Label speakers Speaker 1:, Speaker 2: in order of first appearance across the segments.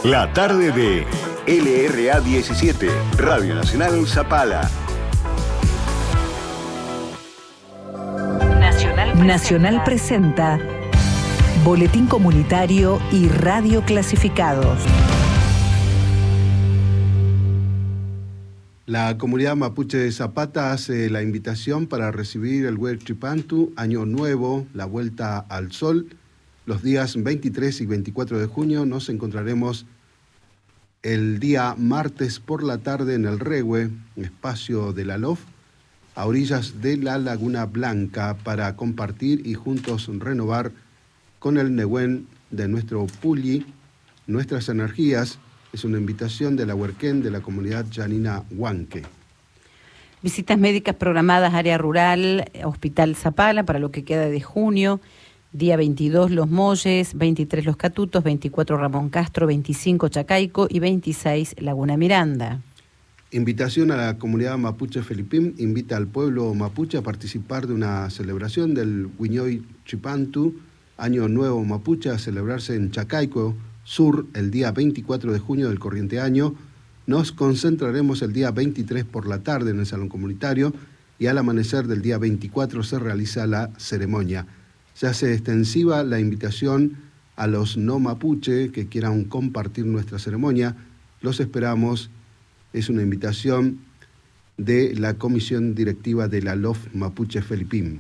Speaker 1: La tarde de LRA 17, Radio Nacional Zapala.
Speaker 2: Nacional presenta Boletín Comunitario y Radio Clasificados.
Speaker 3: La comunidad mapuche de Zapata hace la invitación para recibir el Huaychipantu, Año Nuevo, la Vuelta al Sol. Los días 23 y 24 de junio nos encontraremos el día martes por la tarde en el Rehue, espacio de la LOF, a orillas de la Laguna Blanca, para compartir y juntos renovar con el Nehuen de nuestro Pulli nuestras energías. Es una invitación de la Huerquén de la comunidad Janina Huanque.
Speaker 4: Visitas médicas programadas, área rural, Hospital Zapala, para lo que queda de junio. Día 22 Los Molles, 23 Los Catutos, 24 Ramón Castro, 25 Chacaico y 26 Laguna Miranda.
Speaker 3: Invitación a la comunidad mapuche Felipim, invita al pueblo mapuche a participar de una celebración del Huaychipantu, Año Nuevo Mapuche, a celebrarse en Chacaico Sur el día 24 de junio del corriente año. Nos concentraremos el día 23 por la tarde en el Salón Comunitario y al amanecer del día 24 se realiza la ceremonia. Se hace extensiva la invitación a los no mapuche que quieran compartir nuestra ceremonia. Los esperamos. Es una invitación de la Comisión Directiva de la LOF Mapuche Felipim.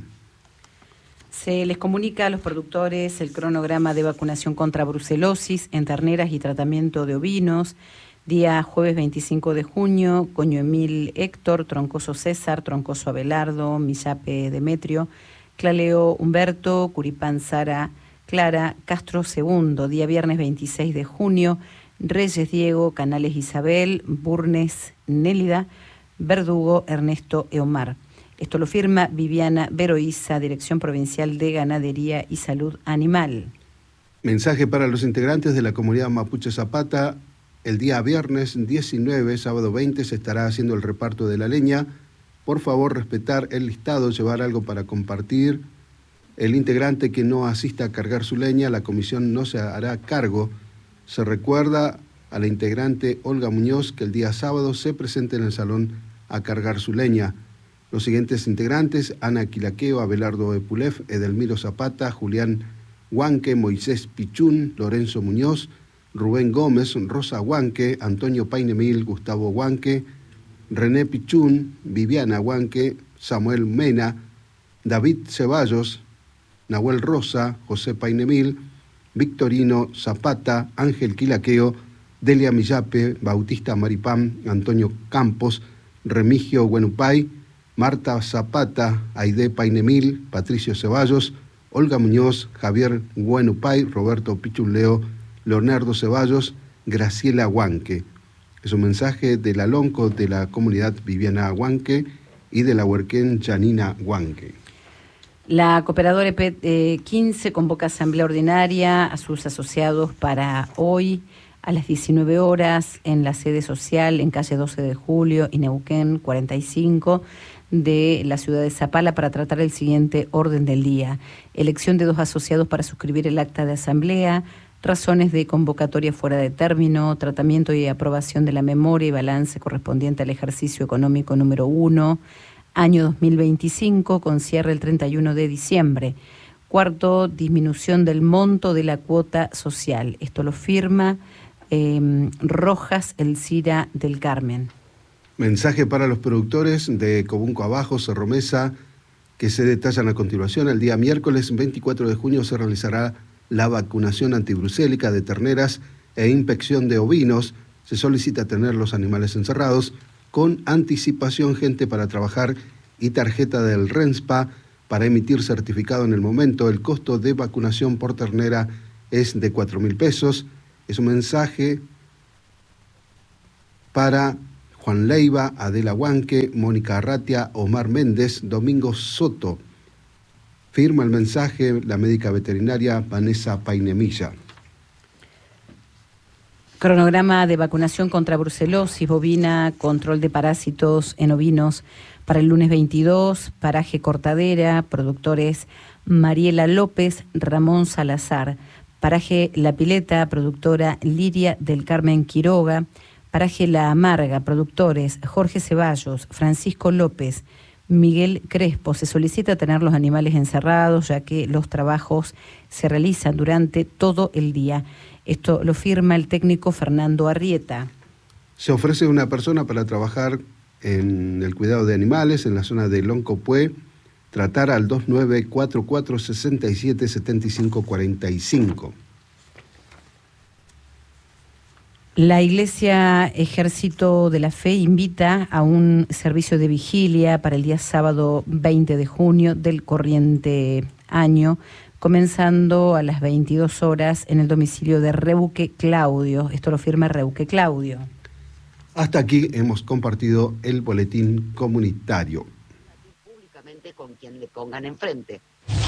Speaker 4: Se les comunica a los productores el cronograma de vacunación contra brucelosis en terneras y tratamiento de ovinos. Día jueves 25 de junio, Coño Emil Héctor, Troncoso César, Troncoso Abelardo, Millape Demetrio, Claleo Humberto, Curipán Sara Clara, Castro II. Día viernes 26 de junio, Reyes Diego, Canales Isabel, Burnes Nélida, Verdugo Ernesto Eomar. Esto lo firma Viviana Veroiza, Dirección Provincial de Ganadería y Salud Animal.
Speaker 3: Mensaje para los integrantes de la comunidad mapuche Zapata. El día viernes 19, sábado 20, se estará haciendo el reparto de la leña. Por favor, respetar el listado, llevar algo para compartir. El integrante que no asista a cargar su leña, la comisión no se hará cargo. Se recuerda a la integrante Olga Muñoz que el día sábado se presente en el salón a cargar su leña. Los siguientes integrantes: Ana Quilaqueo, Abelardo Epulef, Edelmiro Zapata, Julián Huanque, Moisés Pichún, Lorenzo Muñoz, Rubén Gómez, Rosa Huanque, Antonio Painemil, Gustavo Huanque, René Pichún, Viviana Huanque, Samuel Mena, David Ceballos, Nahuel Rosa, José Painemil, Victorino Zapata, Ángel Quilaqueo, Delia Millape, Bautista Maripán, Antonio Campos, Remigio Huenupay, Marta Zapata, Aide Painemil, Patricio Ceballos, Olga Muñoz, Javier Huenupay, Roberto Pichuleo, Leonardo Ceballos, Graciela Huanque. Es un mensaje de la LONCO de la comunidad Viviana Huanque y de la Huerquén Janina Huanque.
Speaker 4: La Cooperadora EP 15 convoca asamblea ordinaria a sus asociados para hoy a las 19 horas en la sede social en calle 12 de Julio y Neuquén 45 de la ciudad de Zapala, para tratar el siguiente orden del día: elección de 2 asociados para suscribir el acta de asamblea, razones de convocatoria fuera de término, tratamiento y aprobación de la memoria y balance correspondiente al ejercicio económico número 1, año 2025, con cierre el 31 de diciembre. Cuarto, disminución del monto de la cuota social. Esto lo firma Rojas Elcira del Carmen.
Speaker 3: Mensaje para los productores de Cobunco Abajo, Cerro Mesa, que se detallan a continuación. El día miércoles 24 de junio se realizará la vacunación antibrucélica de terneras e inspección de ovinos. Se solicita tener los animales encerrados con anticipación, gente para trabajar y tarjeta del RENSPA para emitir certificado en el momento. El costo de vacunación por ternera es de 4.000 pesos. Es un mensaje para Juan Leiva, Adela Huanque, Mónica Arratia, Omar Méndez, Domingo Soto. Firma el mensaje la médica veterinaria Vanessa Painemilla.
Speaker 4: Cronograma de vacunación contra brucelosis bovina, control de parásitos en ovinos para el lunes 22, paraje Cortadera, productores Mariela López, Ramón Salazar. Paraje La Pileta, productora Liria del Carmen Quiroga. Paraje La Amarga, productores Jorge Ceballos, Francisco López, Miguel Crespo. Se solicita tener los animales encerrados, ya que los trabajos se realizan durante todo el día. Esto lo firma el técnico Fernando Arrieta.
Speaker 3: Se ofrece una persona para trabajar en el cuidado de animales en la zona de Loncopué, tratar al 2944 67 75 45.
Speaker 4: La Iglesia Ejército de la Fe invita a un servicio de vigilia para el día sábado 20 de junio del corriente año, comenzando a las 22 horas en el domicilio de Reuque Claudio. Esto lo firma Reuque Claudio.
Speaker 3: Hasta aquí hemos compartido el boletín comunitario.
Speaker 5: Públicamente con quien le pongan enfrente.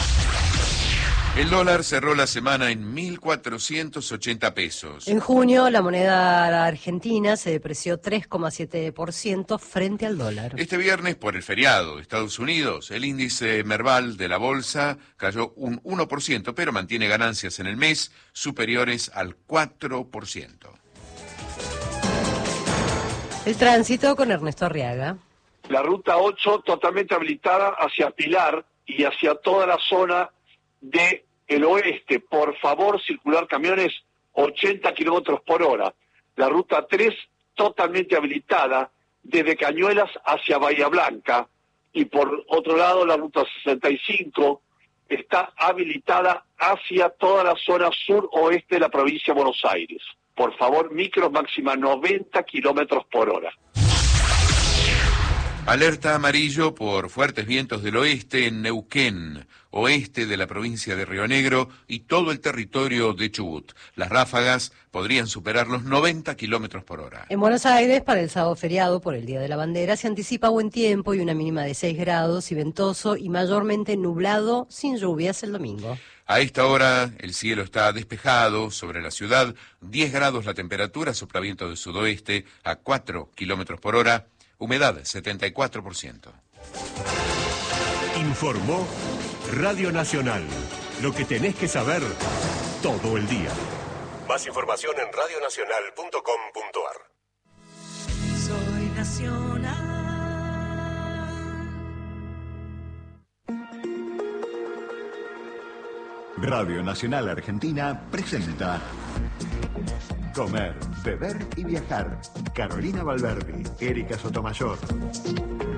Speaker 6: El dólar cerró la semana en 1.480 pesos.
Speaker 7: En junio, la moneda argentina se depreció 3,7% frente al dólar.
Speaker 6: Este viernes, por el feriado de Estados Unidos, el índice Merval de la bolsa cayó un 1%, pero mantiene ganancias en el mes superiores al 4%.
Speaker 7: El tránsito con Ernesto Arriaga.
Speaker 8: La ruta 8 totalmente habilitada hacia Pilar y hacia toda la zona del oeste. Por favor, circular camiones 80 kilómetros por hora. La ruta 3 totalmente habilitada desde Cañuelas hacia Bahía Blanca. Y por otro lado, la ruta 65 está habilitada hacia toda la zona sur-oeste de la provincia de Buenos Aires. Por favor, micros máxima 90 kilómetros por hora.
Speaker 6: Alerta amarillo por fuertes vientos del oeste en Neuquén, oeste de la provincia de Río Negro y todo el territorio de Chubut. Las ráfagas podrían superar los 90 kilómetros por hora.
Speaker 7: En Buenos Aires, para el sábado feriado por el Día de la Bandera, se anticipa buen tiempo y una mínima de 6 grados y ventoso y mayormente nublado, sin lluvias el domingo.
Speaker 6: A esta hora el cielo está despejado sobre la ciudad, 10 grados la temperatura, sopla viento del sudoeste a 4 kilómetros por hora. Humedad, 74%.
Speaker 9: Informó Radio Nacional. Lo que tenés que saber todo el día. Más información en radionacional.com.ar.
Speaker 10: Soy nacional.
Speaker 1: Radio Nacional Argentina presenta Comer, Beber y Viajar. Carolina Valverde, Erika Sotomayor.